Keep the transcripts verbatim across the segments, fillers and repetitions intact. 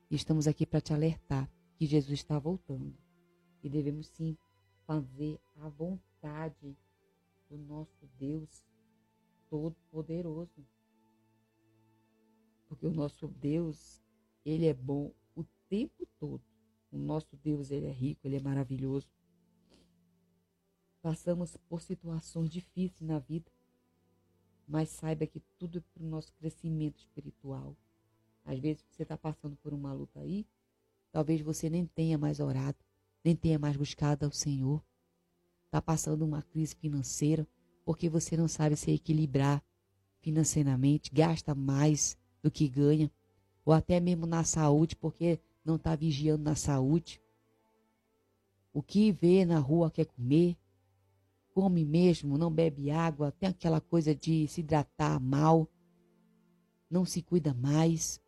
E estamos aqui para te alertar que Jesus está voltando. E devemos sim fazer a vontade do nosso Deus Todo-Poderoso. Porque o nosso Deus, Ele é bom o tempo todo. O nosso Deus, Ele é rico, Ele é maravilhoso. Passamos por situações difíceis na vida, mas saiba que tudo é para o nosso crescimento espiritual. Às vezes você está passando por uma luta aí, talvez você nem tenha mais orado, nem tenha mais buscado ao Senhor. Está passando uma crise financeira, porque você não sabe se equilibrar financeiramente, gasta mais do que ganha, ou até mesmo na saúde, porque não está vigiando na saúde. O que vê na rua quer comer, come mesmo, não bebe água, tem aquela coisa de se hidratar mal, não se cuida mais.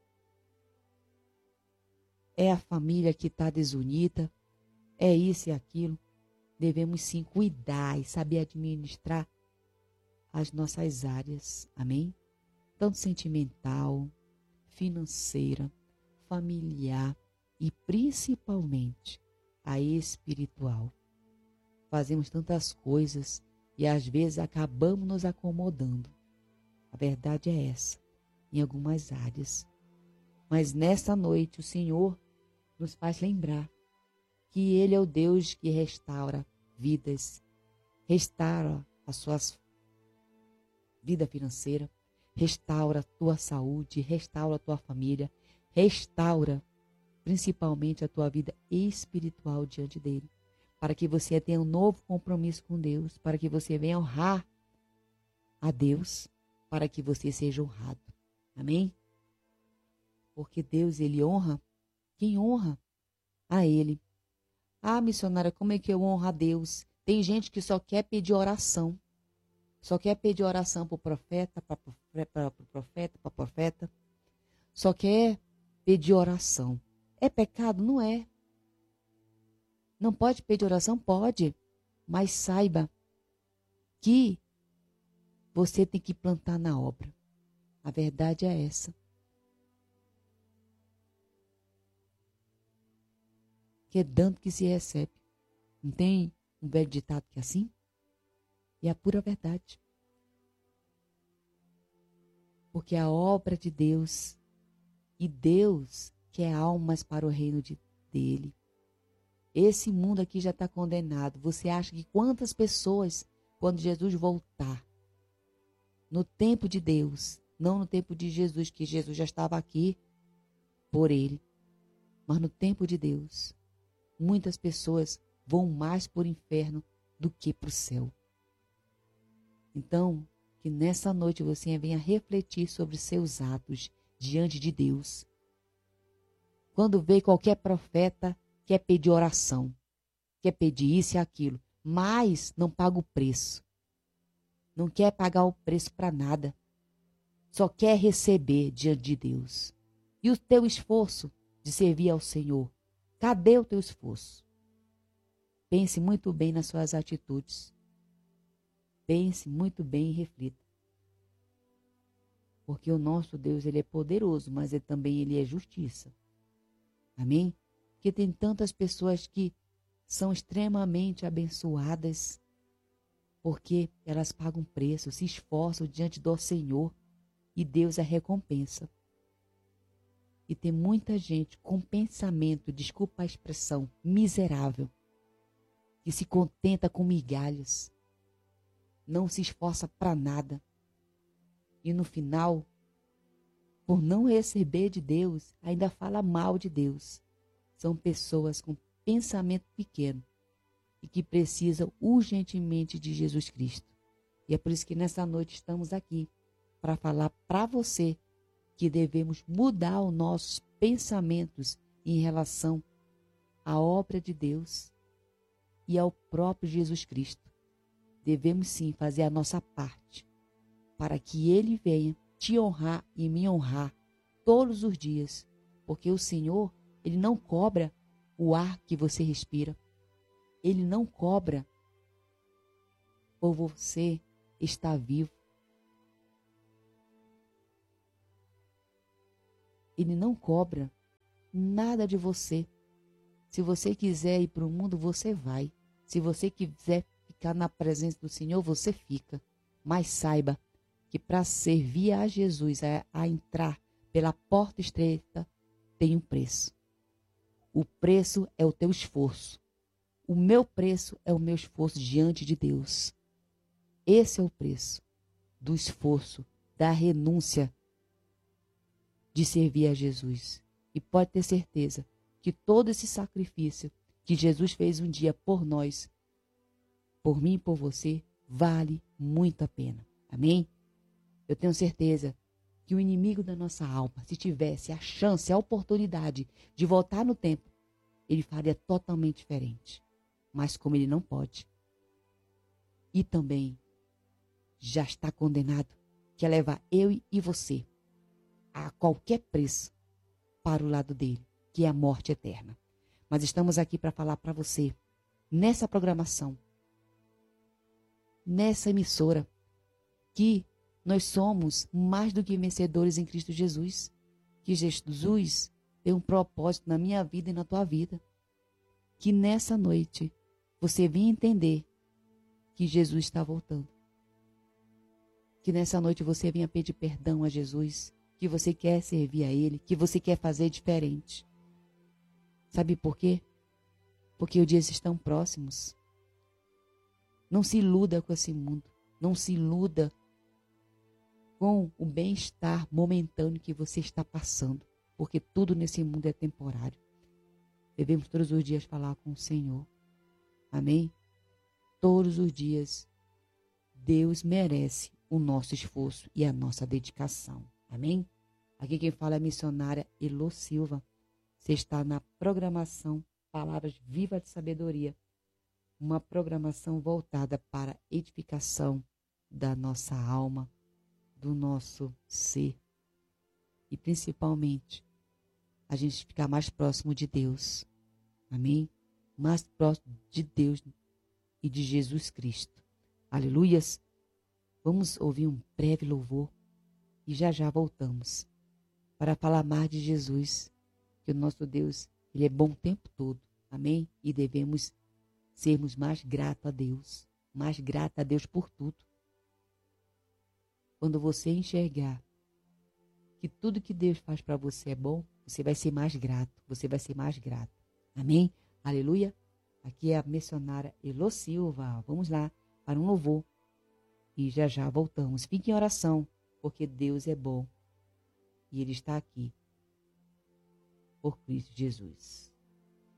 É a família que está desunida, é isso e aquilo. Devemos sim cuidar e saber administrar as nossas áreas, amém? Tanto sentimental, financeira, familiar e principalmente a espiritual. Fazemos tantas coisas e às vezes acabamos nos acomodando. A verdade é essa, em algumas áreas. Mas nessa noite o Senhor nos faz lembrar que Ele é o Deus que restaura vidas, restaura a sua vida financeira, restaura a tua saúde, restaura a tua família, restaura principalmente a tua vida espiritual diante dele, para que você tenha um novo compromisso com Deus, para que você venha honrar a Deus, para que você seja honrado. Amém? Porque Deus, Ele honra quem honra a Ele. Ah, missionária, como é que eu honro a Deus? Tem gente que só quer pedir oração. Só quer pedir oração para o profeta, para o profeta, para o profeta. Só quer pedir oração. É pecado? Não é. Não pode pedir oração? Pode. Mas saiba que você tem que plantar na obra. A verdade é essa. Que é dando que se recebe. Não tem um velho ditado que é assim? E é a pura verdade. Porque a obra de Deus, e Deus quer almas para o reino de, dele. Esse mundo aqui já está condenado. Você acha que quantas pessoas, quando Jesus voltar, no tempo de Deus, não no tempo de Jesus, que Jesus já estava aqui por ele, mas no tempo de Deus, muitas pessoas vão mais para o inferno do que para o céu. Então, que nessa noite você venha refletir sobre seus atos diante de Deus. Quando vê qualquer profeta, quer pedir oração, quer pedir isso e aquilo, mas não paga o preço. Não quer pagar o preço para nada. Só quer receber diante de Deus. E o teu esforço de servir ao Senhor? Cadê o teu esforço? Pense muito bem nas suas atitudes. Pense muito bem e reflita. Porque o nosso Deus, Ele é poderoso, mas ele, também Ele é justiça. Amém? Porque tem tantas pessoas que são extremamente abençoadas, porque elas pagam preço, se esforçam diante do Senhor, e Deus é recompensa. E tem muita gente com pensamento, desculpa a expressão, miserável, que se contenta com migalhas, não se esforça para nada. E no final, por não receber de Deus, ainda fala mal de Deus. São pessoas com pensamento pequeno e que precisam urgentemente de Jesus Cristo. E é por isso que nessa noite estamos aqui para falar para você que devemos mudar os nossos pensamentos em relação à obra de Deus e ao próprio Jesus Cristo. Devemos sim fazer a nossa parte para que Ele venha te honrar e me honrar todos os dias, porque o Senhor, Ele não cobra o ar que você respira, Ele não cobra por você estar vivo, Ele não cobra nada de você. Se você quiser ir para o mundo, você vai. Se você quiser ficar na presença do Senhor, você fica. Mas saiba que para servir a Jesus, a, a entrar pela porta estreita, tem um preço. O preço é o teu esforço. O meu preço é o meu esforço diante de Deus. Esse é o preço do esforço, da renúncia de servir a Jesus. E pode ter certeza que todo esse sacrifício que Jesus fez um dia por nós, por mim e por você, vale muito a pena. Amém? Eu tenho certeza que o inimigo da nossa alma, se tivesse a chance, a oportunidade de voltar no tempo, ele faria totalmente diferente. Mas como ele não pode, e também já está condenado, que é levar eu e você a qualquer preço para o lado dele, que é a morte eterna. Mas estamos aqui para falar para você, nessa programação, nessa emissora, que nós somos mais do que vencedores em Cristo Jesus. Que Jesus tem um propósito na minha vida e na tua vida. Que nessa noite você venha entender que Jesus está voltando. Que nessa noite você venha pedir perdão a Jesus, que você quer servir a Ele, que você quer fazer diferente. Sabe por quê? Porque os dias estão próximos. Não se iluda com esse mundo. Não se iluda com o bem-estar momentâneo que você está passando. Porque tudo nesse mundo é temporário. Devemos todos os dias falar com o Senhor. Amém? Todos os dias, Deus merece o nosso esforço e a nossa dedicação. Amém? Aqui quem fala é a missionária Elô Silva. Você está na programação Palavras Viva de Sabedoria. Uma programação voltada para a edificação da nossa alma, do nosso ser. E principalmente, a gente ficar mais próximo de Deus. Amém? Mais próximo de Deus e de Jesus Cristo. Aleluias! Vamos ouvir um breve louvor e já já voltamos para falar mais de Jesus, que o nosso Deus, Ele é bom o tempo todo. Amém? E devemos sermos mais gratos a Deus, mais gratos a Deus por tudo. Quando você enxergar que tudo que Deus faz para você é bom, você vai ser mais grato, você vai ser mais grato. Amém? Aleluia! Aqui é a missionária Elô Silva. Vamos lá para um louvor e já já voltamos. Fique em oração, porque Deus é bom e Ele está aqui por Cristo Jesus.